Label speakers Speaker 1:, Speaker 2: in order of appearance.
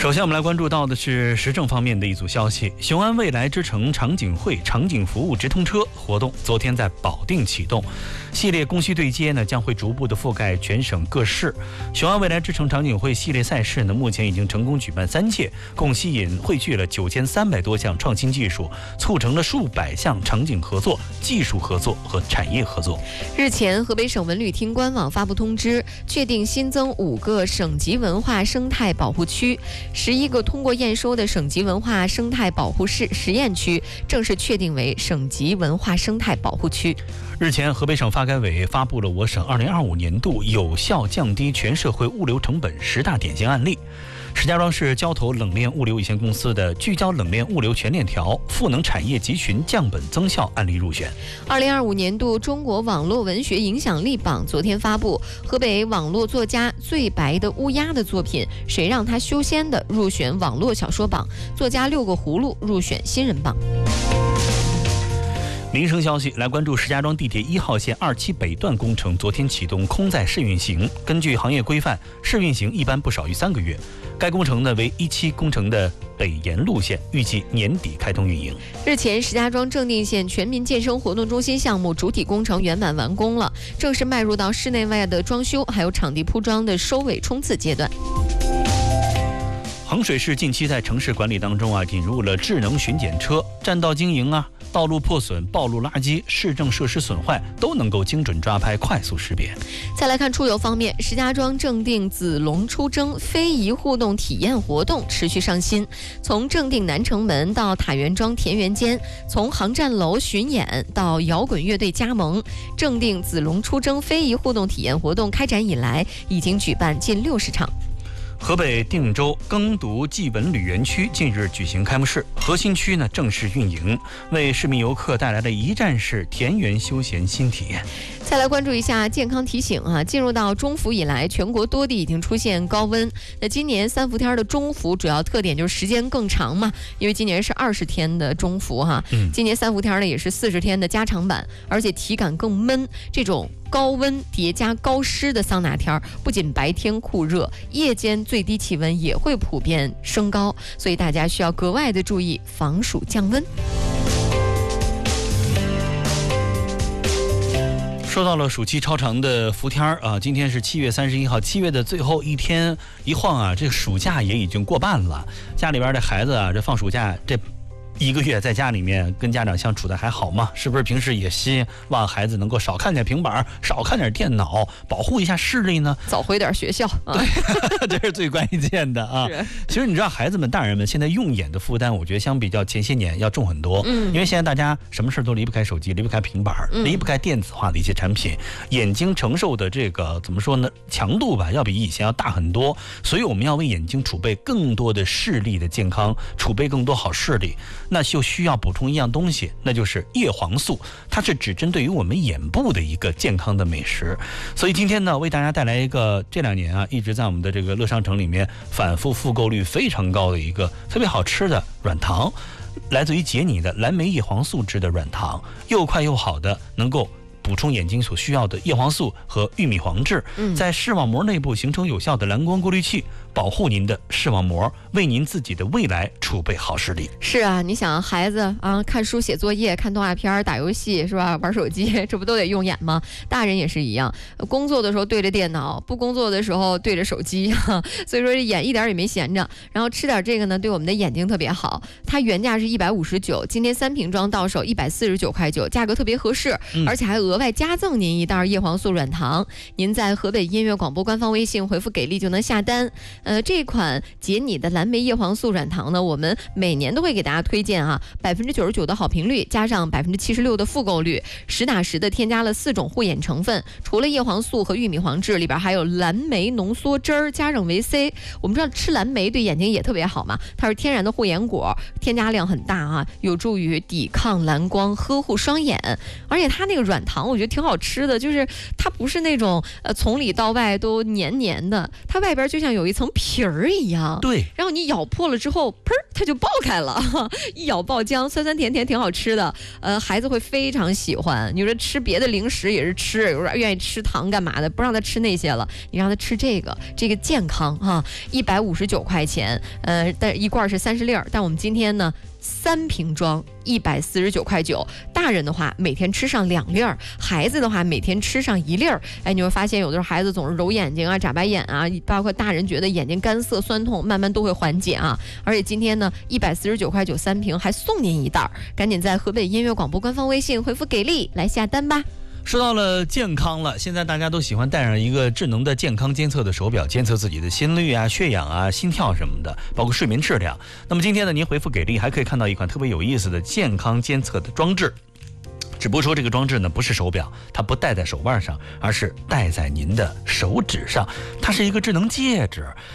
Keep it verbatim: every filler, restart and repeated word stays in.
Speaker 1: 首先我们来关注到的是时政方面的一组消息。雄安未来之城场景会场景服务直通车活动昨天在保定启动，系列供需对接呢将会逐步的覆盖全省各市。雄安未来之城场景会系列赛事呢目前已经成功举办三届，共吸引汇聚了九千三百多项创新技术，促成了数百项场景合作、技术合作和产业合作。
Speaker 2: 日前，河北省文旅厅官网发布通知，确定新增五个省级文化生态保护区。十一个通过验收的省级文化生态保护市实验区正式确定为省级文化生态保护区。
Speaker 1: 日前，河北省发改委发布了我省二零二五年度有效降低全社会物流成本十大典型案例。石家庄市交投冷链物流有限公司的聚焦冷链物流全链条赋能产业集群降本增效案例入选。
Speaker 2: 二零二五年度中国网络文学影响力榜昨天发布，河北网络作家最白的乌鸦的作品《谁让他修仙》的入选网络小说榜，作家六个葫芦入选新人榜。
Speaker 1: 民生消息，来关注石家庄地铁一号线二期北段工程昨天启动空载试运行。根据行业规范，试运行一般不少于三个月。该工程呢为一期工程的北延路线，预计年底开通运营。
Speaker 2: 日前，石家庄正定县全民健身活动中心项目主体工程圆满完工了，正式迈入到室内外的装修还有场地铺装的收尾冲刺阶段。
Speaker 1: 衡水市近期在城市管理当中啊，引入了智能巡检车，占道经营啊、道路破损、暴露垃圾、市政设施损坏都能够精准抓拍、快速识别。
Speaker 2: 再来看出游方面，石家庄正定子龙出征非遗互动体验活动持续上新，从正定南城门到塔园庄田园间，从航站楼巡演到摇滚乐队加盟，正定子龙出征非遗互动体验活动开展以来，已经举办近六十场。
Speaker 1: 河北定州耕读祭文旅园区近日举行开幕式，核心区呢正式运营，为市民游客带来了一站式田园休闲新体验。
Speaker 2: 再来关注一下健康提醒啊，进入到中伏以来，全国多地已经出现高温。那今年三伏天的中伏主要特点就是时间更长嘛，因为今年是二十天的中伏哈，
Speaker 1: 嗯、
Speaker 2: 今年三伏天呢也是四十天的加长版，而且体感更闷。这种高温叠加高湿的桑拿天，不仅白天酷热，夜间最低气温也会普遍升高，所以大家需要格外的注意防暑降温。
Speaker 1: 说到了暑期超长的伏天啊，今天是七月三十一号，七月的最后一天，一晃啊，这个暑假也已经过半了。家里边的孩子啊，这放暑假这一个月在家里面跟家长相处的还好吗？是不是平时也希望孩子能够少看点平板，少看点电脑，保护一下视力呢？
Speaker 2: 早回点学校，啊、
Speaker 1: 对，这是最关键的啊。其实你知道，孩子们、大人们现在用眼的负担，我觉得相比较前些年要重很多。
Speaker 2: 嗯，
Speaker 1: 因为现在大家什么事都离不开手机，离不开平板，
Speaker 2: 嗯、
Speaker 1: 离不开电子化的一些产品，眼睛承受的这个怎么说呢？强度吧，要比以前要大很多。所以我们要为眼睛储备更多的视力的健康，储备更多好视力。那就需要补充一样东西，那就是叶黄素，它是只针对于我们眼部的一个健康的美食。所以今天呢，为大家带来一个这两年啊一直在我们的这个乐商城里面反复复购率非常高的一个特别好吃的软糖，来自于杰尼的蓝莓叶黄素制的软糖，又快又好的能够补充眼睛所需要的叶黄素和玉米黄质，在视网膜内部形成有效的蓝光过滤器，保护您的视网膜，为您自己的未来储备好视力。
Speaker 2: 是啊，你想孩子啊，看书、写作业、看动画片、打游戏是吧？玩手机，这不都得用眼吗？大人也是一样，工作的时候对着电脑，不工作的时候对着手机，所以说这眼一点也没闲着。然后吃点这个呢，对我们的眼睛特别好。它原价是一百五十九，今天三瓶装到手一百四十九块九，价格特别合适，
Speaker 1: 嗯、
Speaker 2: 而且还额外加赠您一袋叶黄素软糖。您在河北音乐广播官方微信回复给力就能下单。呃，这款杰尼的蓝莓叶黄素软糖呢，我们每年都会给大家推荐啊，百分之九十九的好评率，加上百分之七十六的复购率，实打实的添加了四种护眼成分，除了叶黄素和玉米黄质，里边还有蓝莓浓缩汁儿，加上维 C。我们知道吃蓝莓对眼睛也特别好嘛，它是天然的护眼果，添加量很大啊，有助于抵抗蓝光，呵护双眼。而且它那个软糖糖我觉得挺好吃的，就是它不是那种呃从里到外都黏黏的，它外边就像有一层皮儿一样。
Speaker 1: 对，
Speaker 2: 然后你咬破了之后，砰，它就爆开了，一咬爆浆，酸酸甜甜，挺好吃的。呃，孩子会非常喜欢。你说吃别的零食也是吃，有人愿意吃糖干嘛的，不让他吃那些了，你让他吃这个，这个健康哈，一百五十九块钱，呃，但一罐是三十粒儿，但我们今天呢。三瓶装一百四十九块九，大人的话每天吃上两粒儿，孩子的话每天吃上一粒儿。哎，你会发现有的时候孩子总是揉眼睛啊、眨巴眼啊，包括大人觉得眼睛干涩、酸痛，慢慢都会缓解啊。而且今天呢，一百四十九块九三瓶，还送您一袋儿，赶紧在河北音乐广播官方微信回复给力来下单吧。
Speaker 1: 说到了健康了，现在大家都喜欢带上一个智能的健康监测的手表，监测自己的心率啊、血氧啊、心跳什么的，包括睡眠质量。那么今天呢，您回复给力，还可以看到一款特别有意思的健康监测的装置。只不过说这个装置呢不是手表，它不戴在手腕上，而是戴在您的手指上。它是一个智能戒指，